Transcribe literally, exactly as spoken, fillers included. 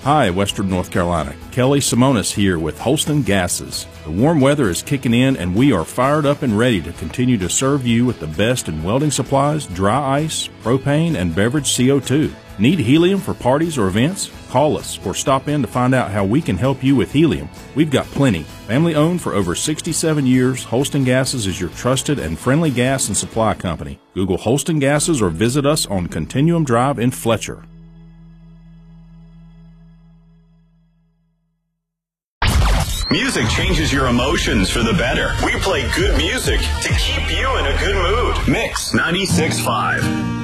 Hi, Western North Carolina. Kelly Simonis here with Holston Gases. The warm weather is kicking in and we are fired up and ready to continue to serve you with the best in welding supplies, dry ice, propane, and beverage C O two. Need helium for parties or events? Call us or stop in to find out how we can help you with helium. We've got plenty. Family owned for over sixty-seven years, Holston Gases is your trusted and friendly gas and supply company. Google Holston Gases or visit us on Continuum Drive in Fletcher. Music changes your emotions for the better. We play good music to keep you in a good mood. Mix ninety-six point five.